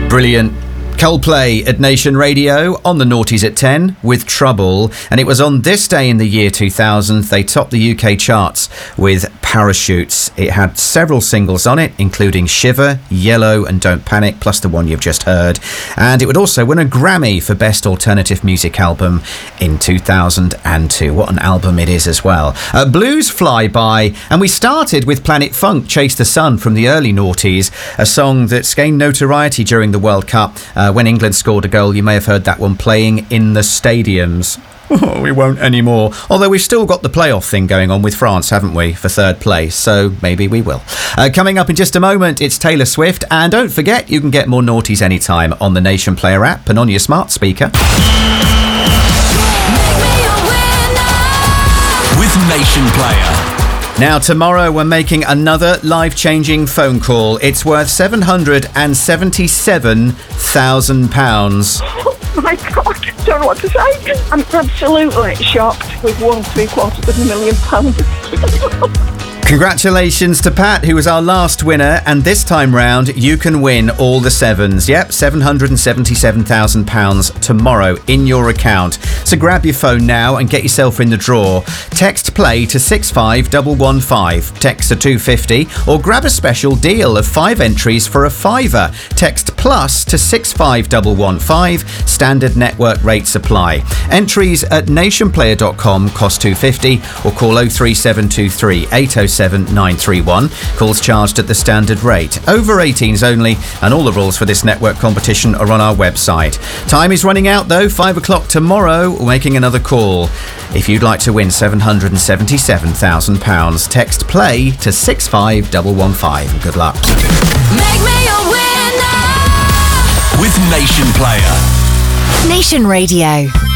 Brilliant. Coldplay at Nation Radio on the Naughties at 10 with Trouble. And it was on this day in the year 2000 they topped the UK charts with Parachutes. It had several singles on it, including Shiver, Yellow and Don't Panic, plus the one you've just heard. And it would also win a Grammy for Best Alternative Music Album in 2002. What an album it is as well. Blues Flyby. And we started with Planet Funk, Chase the Sun from the early noughties, a song that's gained notoriety during the World Cup. When England scored a goal, you may have heard that one playing in the stadiums. Oh, we won't anymore. Although we've still got the playoff thing going on with France, haven't we, for third place? So maybe we will. Coming up in just a moment, it's Taylor Swift. And don't forget, you can get more Naughties anytime on the Nation Player app and on your smart speaker. With Nation Player. Now, tomorrow we're making another life-changing phone call. It's worth £777,000. Oh my God, I don't know what to say. I'm absolutely shocked. We've won £750,000. Congratulations to Pat, who was our last winner, and this time round you can win all the sevens. Yep, £777,000 tomorrow in your account. So grab your phone now and get yourself in the draw. Text play to 65115, text to 250, or grab a special deal of 5 entries for a £5. Text plus to 65115, standard network rates apply. Entries at nationplayer.com cost £250 or call 03723 807 931. Calls charged at the standard rate. Over 18s only, and all the rules for this network competition are on our website. Time is running out though. 5 o'clock tomorrow, we're making another call. If you'd like to win £777,000, text play to 65115. Good luck. Make me a winner with Nation Player. Nation Radio.